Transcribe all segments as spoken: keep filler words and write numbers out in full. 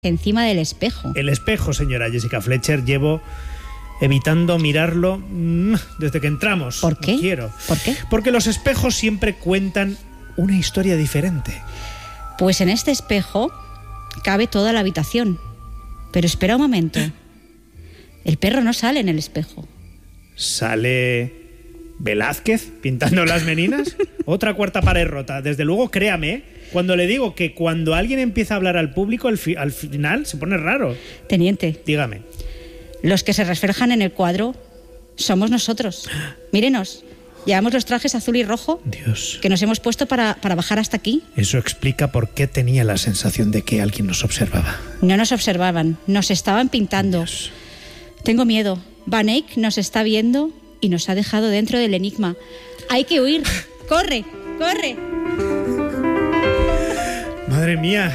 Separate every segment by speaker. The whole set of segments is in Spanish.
Speaker 1: encima del espejo.
Speaker 2: El espejo, señora Jessica Fletcher, llevo evitando mirarlo mmm, desde que entramos.
Speaker 1: ¿Por qué?
Speaker 2: No quiero.
Speaker 1: ¿Por qué?
Speaker 2: Porque los espejos siempre cuentan una historia diferente.
Speaker 1: Pues en este espejo cabe toda la habitación. Pero espera un momento. El perro no sale en el espejo.
Speaker 2: ¿Sale Velázquez pintando las meninas? Otra cuarta pared rota. Desde luego, créame, cuando le digo que cuando alguien empieza a hablar al público, al, fi- al final se pone raro.
Speaker 1: Teniente,
Speaker 2: Dígame.
Speaker 1: los que se reflejan en el cuadro somos nosotros. Mírenos, llevamos los trajes azul y rojo
Speaker 2: Dios.
Speaker 1: que nos hemos puesto para, para bajar hasta aquí.
Speaker 2: Eso explica por qué tenía la sensación de que alguien nos observaba.
Speaker 1: No nos observaban, nos estaban pintando.
Speaker 2: Dios.
Speaker 1: Tengo miedo. Van Eyck nos está viendo y nos ha dejado dentro del enigma. Hay que huir. ¡Corre! ¡Corre!
Speaker 2: Madre mía.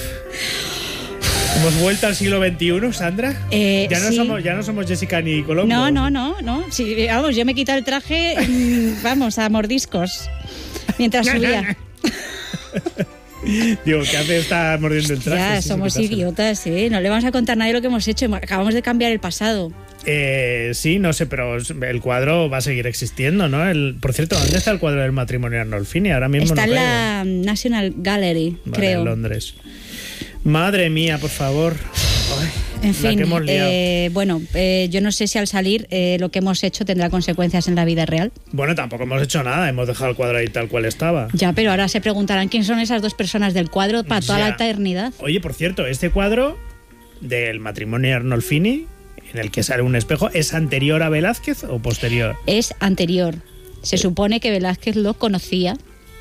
Speaker 2: ¿Hemos vuelto al siglo veintiuno, Sandra?
Speaker 1: Eh,
Speaker 2: ya, no
Speaker 1: sí.
Speaker 2: somos, ya no somos Jessica ni Colombo.
Speaker 1: No, no, no, no. Sí, vamos, yo me he quitado el traje, mm, vamos, a mordiscos. Mientras subía.
Speaker 2: Digo, ¿qué hace estar mordiendo el traje?
Speaker 1: Ya,
Speaker 2: Sí,
Speaker 1: somos
Speaker 2: sí, quitárselo.
Speaker 1: idiotas, ¿eh? No le vamos a contar a nadie lo que hemos hecho. Acabamos de cambiar el pasado.
Speaker 2: Eh, sí, no sé, pero el cuadro va a seguir existiendo, ¿no? El, por cierto, ¿dónde está el cuadro del matrimonio de Arnolfini? Ahora mismo
Speaker 1: Está
Speaker 2: no
Speaker 1: en
Speaker 2: caigo.
Speaker 1: la National Gallery,
Speaker 2: Vale,
Speaker 1: creo.
Speaker 2: en Londres. Madre mía, por favor. Ay,
Speaker 1: En
Speaker 2: la
Speaker 1: fin,
Speaker 2: que hemos liado.
Speaker 1: eh, bueno, eh, yo no sé si al salir eh, lo que hemos hecho tendrá consecuencias en la vida real.
Speaker 2: Bueno, tampoco hemos hecho nada, hemos dejado el cuadro ahí tal cual estaba.
Speaker 1: Ya, pero ahora se preguntarán quién son esas dos personas del cuadro para toda
Speaker 2: Ya.
Speaker 1: la eternidad.
Speaker 2: Oye, por cierto, este cuadro del matrimonio de Arnolfini, en el que sale un espejo, ¿es anterior a Velázquez o posterior?
Speaker 1: Es anterior. Se supone que Velázquez lo conocía.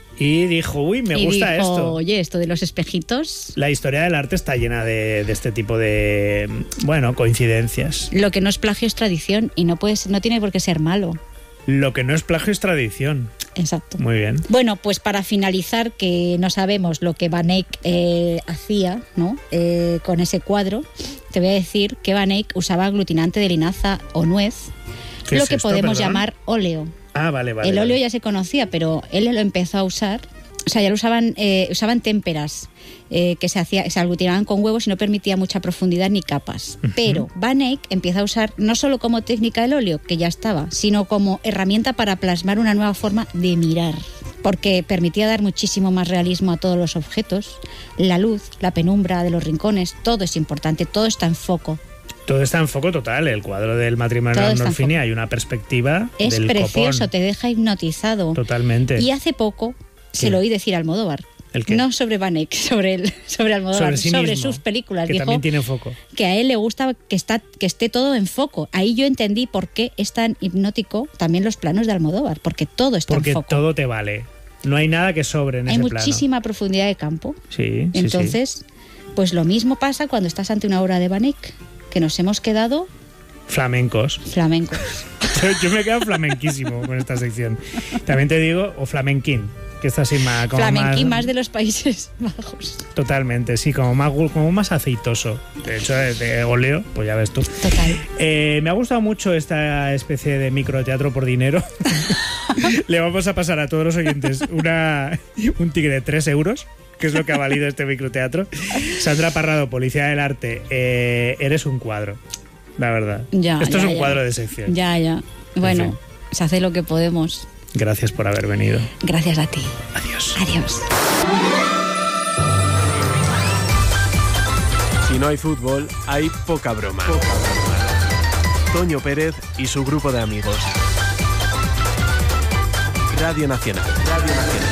Speaker 2: Y dijo, uy, me
Speaker 1: y
Speaker 2: gusta
Speaker 1: dijo,
Speaker 2: esto.
Speaker 1: Oye, esto de los espejitos,
Speaker 2: La historia del arte está llena de, de este tipo de, bueno, coincidencias.
Speaker 1: lo que no es plagio es tradición y no puede ser- no tiene por qué ser malo.
Speaker 2: Lo que no es plagio es tradición.
Speaker 1: Exacto.
Speaker 2: Muy bien.
Speaker 1: Bueno, pues para finalizar, que no sabemos lo que Van Eyck eh, hacía, ¿no? Eh, con ese cuadro, te voy a decir que Van Eyck usaba aglutinante de linaza o nuez,
Speaker 2: ¿Qué
Speaker 1: lo
Speaker 2: es
Speaker 1: que
Speaker 2: esto,
Speaker 1: podemos
Speaker 2: perdón?
Speaker 1: llamar óleo.
Speaker 2: Ah, vale, vale.
Speaker 1: El óleo
Speaker 2: vale.
Speaker 1: ya se conocía, pero él lo empezó a usar. O sea, ya lo usaban, eh, usaban témperas eh, que se hacía, se aglutinaban con huevos y no permitía mucha profundidad ni capas.
Speaker 2: Ujú.
Speaker 1: Pero Van Eyck empieza a usar no solo como técnica el óleo, que ya estaba, sino como herramienta para plasmar una nueva forma de mirar. Porque permitía dar muchísimo más realismo a todos los objetos. La luz, la penumbra de los rincones, todo es importante, todo está en foco.
Speaker 2: Todo está en foco total. El cuadro del matrimonio
Speaker 1: Todo
Speaker 2: de
Speaker 1: está en
Speaker 2: Arnolfini
Speaker 1: foco.
Speaker 2: hay una perspectiva
Speaker 1: Es
Speaker 2: del
Speaker 1: precioso,
Speaker 2: copón.
Speaker 1: te deja hipnotizado.
Speaker 2: Totalmente.
Speaker 1: Y hace poco se
Speaker 2: ¿Qué?
Speaker 1: lo oí decir a Almodóvar.
Speaker 2: ¿El qué?
Speaker 1: No sobre Van Eyck, sobre, el, sobre Almodóvar,
Speaker 2: Sobre sí
Speaker 1: sobre
Speaker 2: mismo,
Speaker 1: sus películas.
Speaker 2: que
Speaker 1: Dijo
Speaker 2: también tiene foco.
Speaker 1: que a él le gusta que, está, que esté todo en foco. Ahí yo entendí por qué es tan hipnótico también los planos de Almodóvar, porque todo está
Speaker 2: Porque
Speaker 1: en foco.
Speaker 2: todo te vale. No hay nada que sobre en
Speaker 1: Hay
Speaker 2: ese
Speaker 1: muchísima profundidad de campo.
Speaker 2: plano. Sí, sí,
Speaker 1: Entonces, pues lo mismo pasa cuando estás ante una obra de Van Eyck, que nos hemos quedado
Speaker 2: sí. Flamencos.
Speaker 1: flamencos.
Speaker 2: Yo me he quedado flamenquísimo con esta sección. También te digo, o flamenquín, que está así más... como
Speaker 1: Flamenquín más de los Países Bajos.
Speaker 2: Totalmente, sí, como más, gu- como más aceitoso. De hecho, de, de óleo, pues ya ves tú.
Speaker 1: Total.
Speaker 2: Eh, me ha gustado mucho esta especie de microteatro por dinero. Le vamos a pasar a todos los oyentes una, un tigre de tres euros, que es lo que ha valido este microteatro. Sandra Parrado, Policía del Arte, eh, eres un cuadro, la verdad.
Speaker 1: Ya,
Speaker 2: Esto
Speaker 1: ya,
Speaker 2: es un
Speaker 1: ya.
Speaker 2: cuadro de sección.
Speaker 1: Ya, ya. Bueno,
Speaker 2: fin.
Speaker 1: se hace lo que podemos.
Speaker 2: Gracias por haber venido.
Speaker 1: Gracias a ti.
Speaker 2: Adiós.
Speaker 1: Adiós.
Speaker 3: Si no hay fútbol, hay poca broma. Poca broma. Toño Pérez y su grupo de amigos. Radio Nacional. Radio Nacional.